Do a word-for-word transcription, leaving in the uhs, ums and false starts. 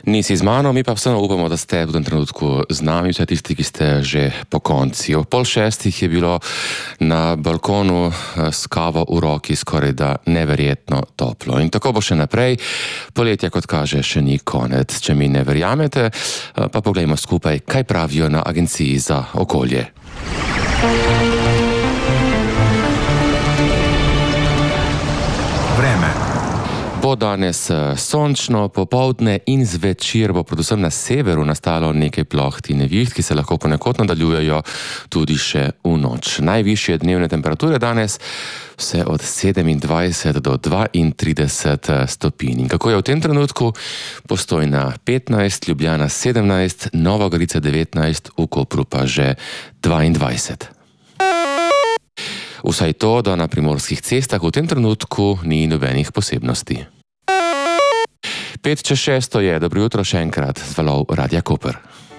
Nisi z mano, mi pa vseeno upamo, da ste v tem trenutku z nami, vse tisti, ki ste že po konci. Ob pol šestih je bilo na balkonu s kavo v roki skoraj da neverjetno toplo. In tako bo še naprej. Poletja, kot kaže, še ni konec. Če mi ne verjamete, pa poglejmo skupaj, kaj pravijo na Agenciji za okolje. Vreme. Bo danes sončno, popoldne in zvečer bo predvsem na severu nastalo nekaj ploht in neviht, ki se lahko ponekod nadaljujejo tudi še v noč. Najvišje dnevne temperature danes vse od sedemindvajset do dvaintrideset stopinj. In kako je v tem trenutku? Postojna petnajst, Ljubljana sedemnajst, Nova Gorica devetnajst, v Kopru pa že dvaindvajset. Vsaj to, da na primorskih cestah v tem trenutku ni nobenih posebnosti. Pet čez šesto je, dobro jutro še enkrat z valov Radia Koper.